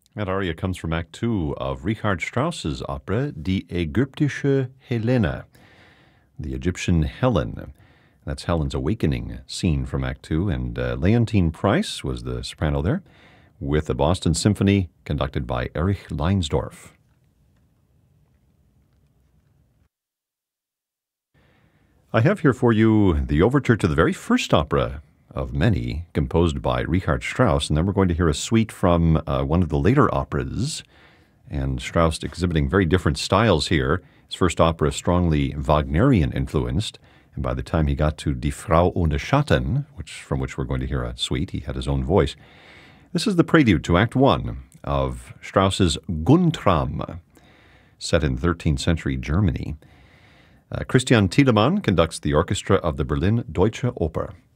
That aria comes from Act 2 of Richard Strauss's opera Die Ägyptische Helene, the Egyptian Helen. That's Helen's awakening scene from Act 2, and Leontine Price was the soprano there, with the Boston Symphony conducted by Erich Leinsdorf. I have here for you the overture to the very first opera of many composed by Richard Strauss, and then we're going to hear a suite from one of the later operas, and Strauss exhibiting very different styles here. His first opera strongly Wagnerian influenced, and by the time he got to Die Frau ohne Schatten, from which we're going to hear a suite, he had his own voice. This is the prelude to Act 1 of Strauss's Guntram, set in 13th century Germany. Christian Thielemann conducts the orchestra of the Berlin Deutsche Oper.